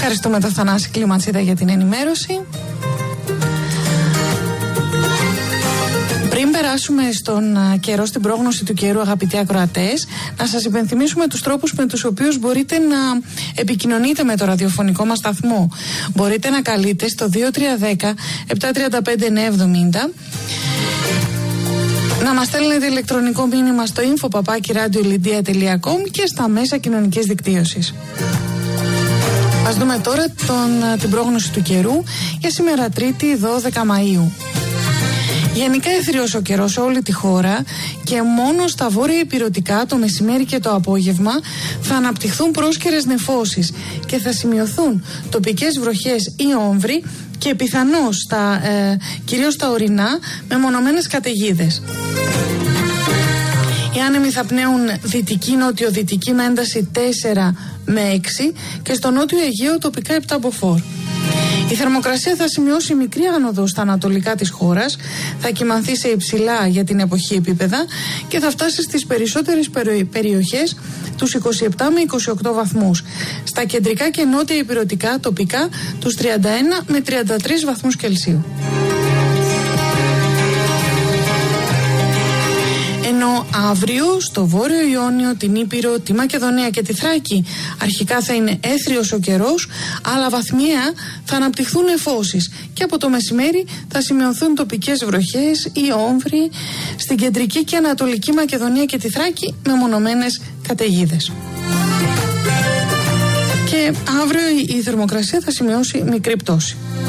Ευχαριστούμε τον Θανάση Κλιματσίδα για την ενημέρωση. Πριν περάσουμε στον καιρό, στην πρόγνωση του καιρού, αγαπητοί ακροατές, να σας υπενθυμίσουμε τους τρόπους με τους οποίους μπορείτε να επικοινωνείτε με το ραδιοφωνικό μας σταθμό. Μπορείτε να καλείτε στο 2310 735 970, να μας στέλνετε ηλεκτρονικό μήνυμα στο info@radiolidia.com και στα μέσα κοινωνικής δικτύωσης. Ας δούμε τώρα την πρόγνωση του καιρού για σήμερα Τρίτη 12 Μαΐου. Γενικά αιθριος ο καιρός σε όλη τη χώρα και μόνο στα βόρεια ηπειρωτικά το μεσημέρι και το απόγευμα θα αναπτυχθούν πρόσκαιρες νεφώσεις και θα σημειωθούν τοπικές βροχές ή όμβροι και πιθανώς κυρίως στα ορεινά με μονομένες καταιγίδες. Οι άνεμοι θα πνέουν δυτική-νότιο-δυτική με ένταση 4 με 6 και στο νότιο Αιγαίο τοπικά 7 μποφόρ. Η θερμοκρασία θα σημειώσει μικρή άνοδο στα ανατολικά της χώρας, θα κυμανθεί σε υψηλά για την εποχή επίπεδα και θα φτάσει στις περισσότερες περιοχές τους 27 με 28 βαθμούς. Στα κεντρικά και νότια ηπειρωτικά τοπικά τους 31 με 33 βαθμούς Κελσίου. Ενώ αύριο στο Βόρειο Ιόνιο, την Ήπειρο, τη Μακεδονία και τη Θράκη αρχικά θα είναι έθριος ο καιρός, αλλά βαθμιαία θα αναπτυχθούν νεφώσεις και από το μεσημέρι θα σημειωθούν τοπικές βροχές ή όμβροι στην κεντρική και ανατολική Μακεδονία και τη Θράκη με μονομένες καταιγίδες. Και αύριο η θερμοκρασία θα σημειώσει μικρή πτώση.